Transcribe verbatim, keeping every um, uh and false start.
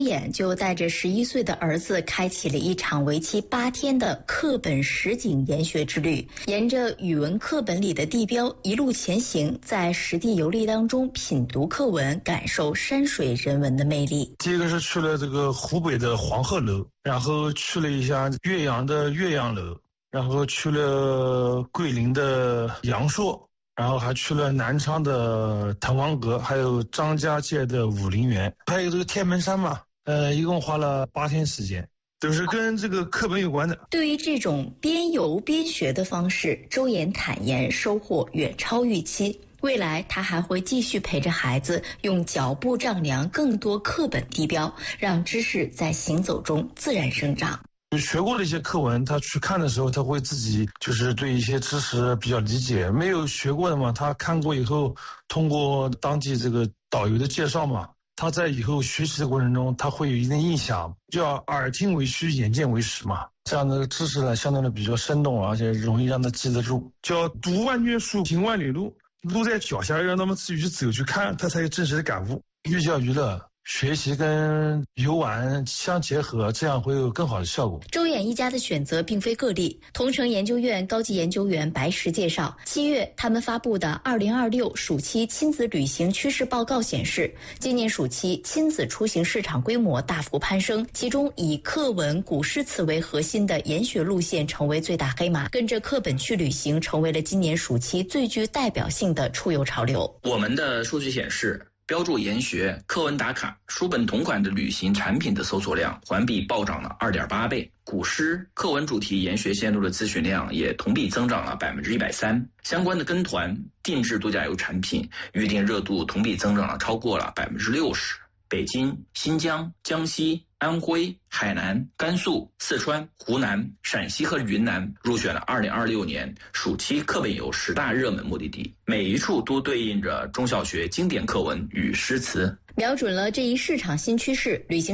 演就带着十一岁的儿子开启了一场为期八天的课本实景研学之旅，沿着语文课本里的地标一路前行，在实地游历当中品读课文，感受山水人文的魅力。 第一个是去了这个湖北的黄鹤楼，然后去了一下岳阳的岳阳楼，然后去了桂林的阳朔，然后还去了南昌的滕王阁，还有张家界的武陵源，还有这个天门山嘛。呃，一共花了八天时间，都是跟这个课本有关的。 对于这种边游边学的方式，周岩坦言收获远超预期。未来他还会继续陪着孩子用脚步丈量更多课本地标，让知识在行走中自然生长。 学过的一些课文，他去看的时候，他会自己就是对一些知识比较理解。没有学过的嘛，他看过以后，通过当地这个导游的介绍嘛，他在以后学习的过程中，他会有一定印象，叫耳听为虚，眼见为实嘛。这样的知识呢，相对的比较生动，而且容易让他记得住。叫读万卷书，行万里路，路在脚下，让他们自己去走去看，他才有真实的感悟。寓教于乐。学习跟游玩相结合，这样会有更好的效果。 周岩一家的选择并非个例。同城研究院高级研究员白石介绍，七月他们发布的二零二六暑期亲子旅行趋势报告显示，今年暑期亲子出行市场规模大幅攀升，其中以课文、古诗词为核心的研学路线成为最大黑马，跟着课本去旅行成为了今年暑期最具代表性的出游潮流。 我们的数据显示，标注研学、课文打卡、书本同款的旅行产品的搜索量环比暴涨了 二点八倍，古诗、课文主题研学线路的咨询量也同比增长了 百分之一百三十， 相关的跟团、定制度假游产品预订热度同比增长了超过了 百分之六十。北京、新疆、江西、安徽、海南、甘肃、四川、湖南、陕西和云南入选了二零二六年暑期课本游十大热门目的地，每一处都对应着中小学经典课文与诗词， 瞄准了这一市场新趋势。旅行